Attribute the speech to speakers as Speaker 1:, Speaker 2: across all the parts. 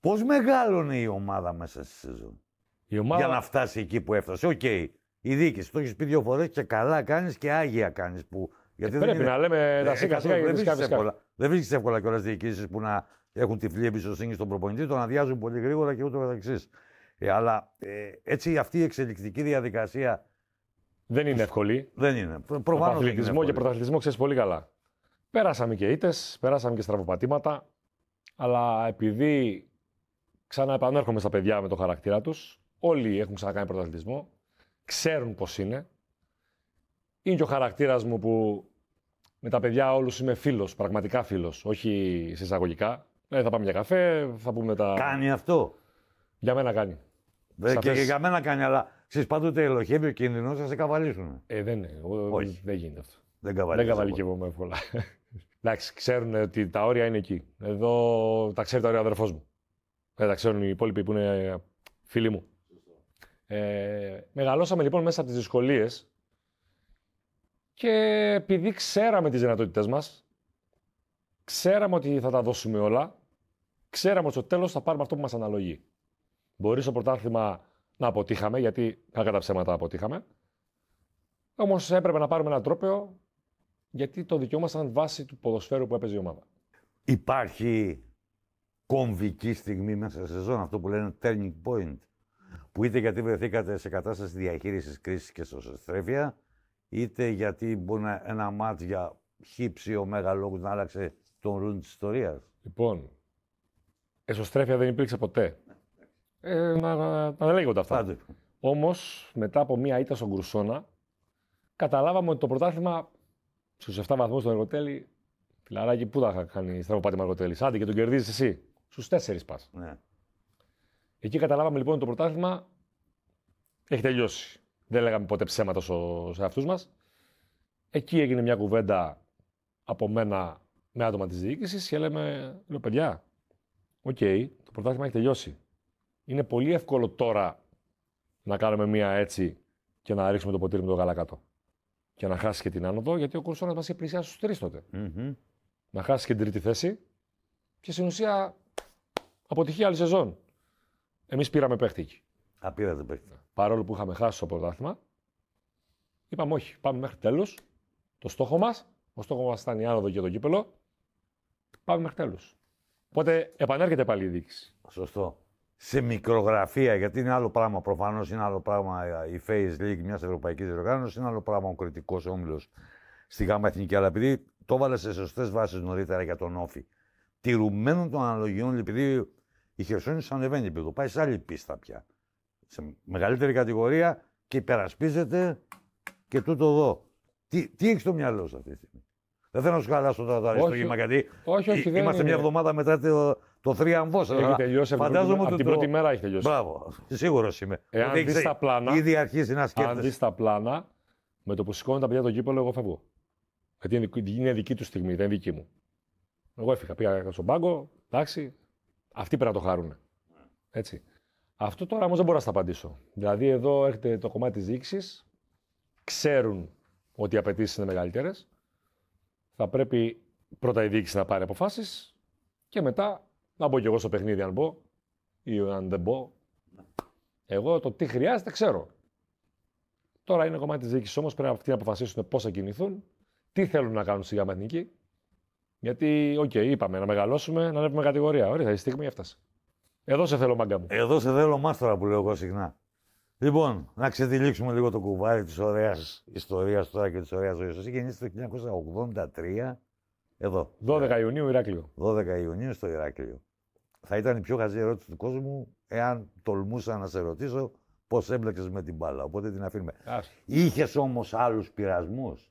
Speaker 1: Πώς μεγάλωνε η ομάδα μέσα στη σεζόν.
Speaker 2: Η ομάδα...
Speaker 1: Για να φτάσει εκεί που έφτασε. Οκ. Η διοίκηση το έχει πει 2 φορές και καλά κάνεις και άγια κάνεις.
Speaker 2: Γιατί πρέπει να λέμε τα σιγά-σιγά γιατί
Speaker 1: δεν βρίσκεις εύκολα κιόλας διοικήσεις που να έχουν τυφλή εμπιστοσύνη στον προπονητή, τον αδειάζουν πολύ γρήγορα και ούτω καθεξής. Αλλά έτσι αυτή η εξελικτική διαδικασία.
Speaker 2: Δεν είναι εύκολη.
Speaker 1: Δεν είναι. Προφανώς.
Speaker 2: Αθλητισμό και πρωταθλητισμό ξέρεις πολύ καλά. Πέρασαμε και ήττες, πέρασαμε και στραβοπατήματα. Αλλά επειδή ξαναεπανέρχομαι στα παιδιά με το χαρακτήρα τους, όλοι έχουν ξανακάνει πρωταθλητισμό, ξέρουν πώς είναι. Είναι και ο χαρακτήρας μου που με τα παιδιά όλους είμαι φίλος, πραγματικά φίλος, όχι σε εισαγωγικά. Θα πάμε για καφέ, θα πούμε τα.
Speaker 1: Κάνει αυτό.
Speaker 2: Για μένα κάνει.
Speaker 1: Και για μένα κάνει, αλλά ξέρεις πάντοτε ελοχεύει ο κίνδυνος να σε καβαλήσουν.
Speaker 2: Δεν είναι. Όχι. Δεν γίνεται αυτό.
Speaker 1: Δεν
Speaker 2: καβαλικεύομαι εύκολα. Εντάξει, ξέρουν ότι τα όρια είναι εκεί. Εδώ τα ξέρει τα όρια ο αδερφός μου. Δεν τα ξέρουν οι υπόλοιποι που είναι φίλοι μου. Μεγαλώσαμε λοιπόν μέσα από τις δυσκολίες και επειδή ξέραμε τις δυνατότητές μας, ξέραμε ότι θα τα δώσουμε όλα, ξέραμε ότι στο τέλος θα πάρουμε αυτό που μας αναλογεί. Μπορεί στο πρωτάθλημα να αποτύχαμε, γιατί κακά τα ψέματα αποτύχαμε, όμως έπρεπε να πάρουμε ένα τρόπαιο, γιατί το δικαιούμασταν βάσει του ποδοσφαίρου που έπαιζε η ομάδα.
Speaker 1: Υπάρχει κομβική στιγμή μέσα σε σεζόν, αυτό που λένε turning point, που είτε γιατί βρεθήκατε σε κατάσταση διαχείρισης κρίσης και εσωστρέφεια, είτε γιατί μπορεί ένα μάτς για χύψη ωμέγα λόγους να άλλαξε τον ρουν της ιστορίας.
Speaker 2: Λοιπόν, εσωστρέφεια δεν υπήρξε ποτέ. Να λέγονται αυτά. Όμως, μετά από μία ήττα στον Κρουσόνα, καταλάβαμε ότι το πρωτάθλημα στους 7 βαθμούς στον Εργοτέλη, φιλαράκι, πού θα κάνει στραβοπάτημα Εργοτέλης. Άντε και τον κερδίζεις εσύ. Στους 4 πας.
Speaker 1: Ναι.
Speaker 2: Εκεί καταλάβαμε λοιπόν ότι το πρωτάθλημα έχει τελειώσει. Δεν λέγαμε ποτέ ψέματα σε αυτούς μας. Εκεί έγινε μια κουβέντα από μένα με άτομα της διοίκησης και λέω παιδιά, οκ, το πρωτάθλημα έχει τελειώσει. Είναι πολύ εύκολο τώρα να κάνουμε μια έτσι και να ρίξουμε το ποτήρι με το γάλα κάτω. Και να χάσει και την άνοδο, γιατί ο Κουρσόνας μας είχε πλησιάσει στους 3 τότε.
Speaker 1: Mm-hmm.
Speaker 2: Να χάσει και την τρίτη θέση και στην ουσία αποτυχία άλλη σεζόν. Εμείς πήραμε παίχτη εκεί.
Speaker 1: Πήρατε παίχτη.
Speaker 2: Παρόλο που είχαμε χάσει το πρωτάθλημα, είπαμε όχι, πάμε μέχρι τέλους. Το στόχο μας, ο στόχος μας ήταν η άνοδο και το κύπελο. Πάμε μέχρι τέλους. Οπότε επανέρχεται πάλι η διοίκηση.
Speaker 1: Σωστό. Σε μικρογραφία, γιατί είναι άλλο πράγμα. Προφανώς είναι άλλο πράγμα η Face League μιας ευρωπαϊκής διοργάνωσης, είναι άλλο πράγμα ο κριτικός όμιλος στη ΓΑΜΑ Εθνική. Αλλά επειδή το έβαλε σε σωστές βάσεις νωρίτερα για τον Όφη, τηρουμένων των αναλογιών, επειδή η Χερσόνησος ανεβαίνει επίπεδο, πάει σε άλλη πίστα πια. Σε μεγαλύτερη κατηγορία και υπερασπίζεται και τούτο εδώ. Τι έχει στο μυαλό σου αυτή τη στιγμή? Δεν θέλω να σου χαλάσω το αριστούργημα, γιατί είμαστε μια εβδομάδα μετά το θρίαμβό.
Speaker 2: Έχει τελειώσει.
Speaker 1: Φαντάζομαι
Speaker 2: από την πρώτη μέρα έχει τελειώσει.
Speaker 1: Μπράβο, σίγουρος είμαι.
Speaker 2: Εάν δεις τα πλάνα,
Speaker 1: ήδη αρχίζει να σκέφτεσαι.
Speaker 2: Αν δεις τα πλάνα, με το που σηκώνουν τα παιδιά το κύπελο, εγώ φεύγω. Γιατί είναι δική του στιγμή, δεν είναι δική μου. Εγώ έφυγα, πήγα στον πάγκο, εντάξει, αυτοί πρέπει να το χαρούν. Έτσι. Αυτό τώρα όμως δεν μπορώ να στα απαντήσω. Δηλαδή εδώ έρχεται το κομμάτι της διοίκησης, ξέρουν ότι οι απαιτήσεις είναι μεγαλύτερες. Θα πρέπει πρώτα η διοίκηση να πάρει αποφάσεις και μετά να μπω κι εγώ στο παιχνίδι αν μπω ή αν δεν μπω. Εγώ το τι χρειάζεται ξέρω. Τώρα είναι κομμάτι της διοίκησης όμως, πρέπει αυτοί να αποφασίσουν πώς θα κινηθούν, τι θέλουν να κάνουν στη ΓΑΜΑ Εθνική. Γιατί, είπαμε να μεγαλώσουμε, να ανέβουμε κατηγορία. Ωραία, η στιγμή έφτασε. Εδώ σε θέλω, μάγκα μου.
Speaker 1: Εδώ σε θέλω, μάστορα που λέω εγώ συχνά. Λοιπόν, να ξετυλίξουμε λίγο το κουβάρι της ωραίας ιστορίας τώρα και της ωραίας ζωής. Εσύ γεννήθηκε το 1983, εδώ.
Speaker 2: 12 Ιουνίου, Ηράκλειο.
Speaker 1: 12 Ιουνίου στο Ηράκλειο. Θα ήταν η πιο χαζή ερώτηση του κόσμου, εάν τολμούσα να σε ρωτήσω πώς έμπλεξες με την μπάλα. Οπότε την αφήνουμε. Είχες όμως άλλους πειρασμούς?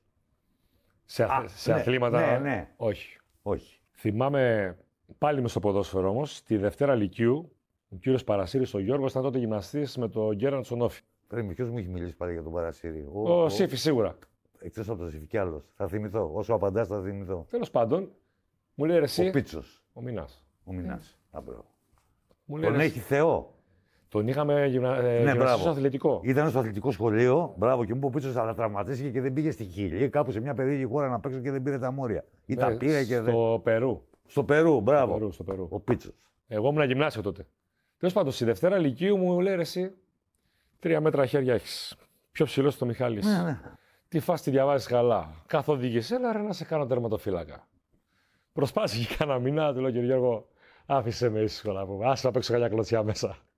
Speaker 2: Σε αθλήματα,
Speaker 1: ναι.
Speaker 2: Όχι. Θυμάμαι πάλι με στο ποδόσφαιρο όμως, τη Δευτέρα Λυκείου, ο κύριος Παρασύρης, ο Γιώργος, ήταν τότε γυμναστής με τον Γκέραντ στον Όφη.
Speaker 1: Πρέπει, ποιος μου έχει μιλήσει πάλι για τον Παρασύρη?
Speaker 2: Ο Σύφη, σίγουρα.
Speaker 1: Εκτός από το Σύφη κι άλλος. Θα θυμηθώ. Όσο απαντάς, θα θυμηθώ.
Speaker 2: Τέλος πάντων, μου λέει εσύ.
Speaker 1: Ο Πίτσος.
Speaker 2: Ο Μινάς.
Speaker 1: Τον έχει Θεό.
Speaker 2: Τον είχαμε γυμναστή στο αθλητικό.
Speaker 1: Ήταν στο αθλητικό σχολείο. Μπράβο, και μου είπε ο Πίτσος, αλλά τραυματίστηκε και δεν πήγε στη Χιλή, κάπου σε μια περίεργη χώρα να παίξει και δεν πήρε τα μόρια. Ή τα πήρε και
Speaker 2: στο Περού.
Speaker 1: Στο Περού, μπράβο.
Speaker 2: Στο Περού.
Speaker 1: Ο Πίτσος.
Speaker 2: Εγώ ήμουν γυμνάσιο τότε. Τέλος πάντων, στη Δευτέρα Λυκείου μου λέει: εσύ 3 μέτρα χέρια έχεις. Πιο ψηλό στο Μιχάλης.
Speaker 1: Ναι.
Speaker 2: Τι φας, τη διαβάζεις καλά. Καθοδήγησε, έλα ρε να σε κάνω τερματοφύλακα. Προσπάθησε και κάνα μήνα, του λέω: κύριε Γιώργο, άφησε με ήσυχο να πούμε. Άσε να παίξω καλιά κλωτσιά μέσα.